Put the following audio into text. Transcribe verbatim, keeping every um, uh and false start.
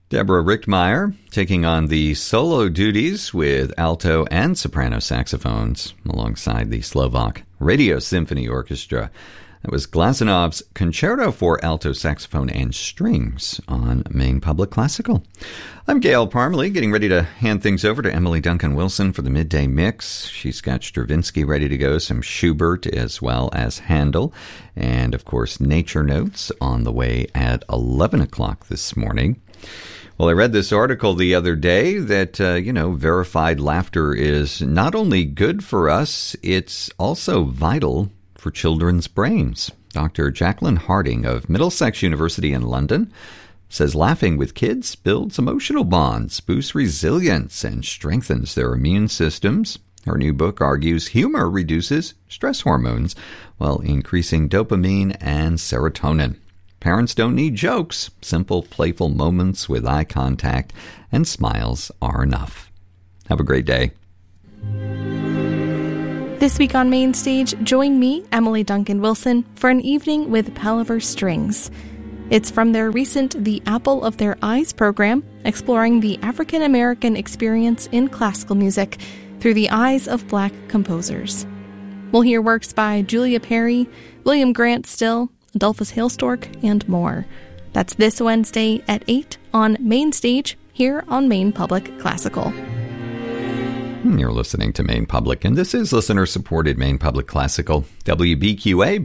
Deborah Richtmeyer taking on the solo duties with alto and soprano saxophones alongside the Slovak Radio Symphony Orchestra. That was Glasenov's Concerto for Alto Saxophone and Strings on Maine Public Classical. I'm Gail Parmalee, getting ready to hand things over to Emily Duncan Wilson for the midday mix. She's got Stravinsky ready to go, some Schubert as well as Handel, and of course Nature Notes on the way at eleven o'clock this morning. Well, I read this article the other day that, uh, you know, verified laughter is not only good for us, it's also vital for children's brains. Doctor Jacqueline Harding of Middlesex University in London says laughing with kids builds emotional bonds, boosts resilience, and strengthens their immune systems. Her new book argues humor reduces stress hormones while increasing dopamine and serotonin. Parents don't need jokes. Simple, playful moments with eye contact and smiles are enough. Have a great day. This week on Main Stage, join me, Emily Duncan Wilson, for an evening with Palaver Strings. It's from their recent The Apple of Their Eyes program, exploring the African American experience in classical music through the eyes of Black composers. We'll hear works by Julia Perry, William Grant Still, Adolphus Hailstork, and more. That's this Wednesday at eight on Main Stage, here on Maine Public Classical. You're listening to Maine Public, and this is listener-supported Maine Public Classical. W B Q A,